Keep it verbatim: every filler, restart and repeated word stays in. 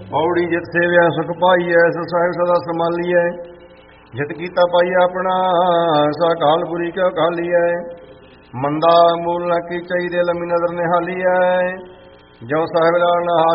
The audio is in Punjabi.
ਪੌੜੀ ਜਿਤ ਸੇਵਿਆ ਸੁਖ ਪਾਈਐ, ਸੋ ਸਾਹਿਬ ਸਦਾ ਸੰਭਾਲੀਐ। ਜਿਤ ਕੀਤਾ ਪਾਈਐ ਆਪਣਾ, ਸਾ ਕਾਲ ਬੁਰੀ ਕਿਉ ਖਾਲੀਐ। ਮੰਦਾ ਮੂਲ ਨ ਕੀਚਈ, ਦਿਲ ਮੀ ਨਦਰ ਨਿਹਾਲੀਐ। ਜੋ ਸਾਹਿਬ ਲਾਲ ਨਹਾ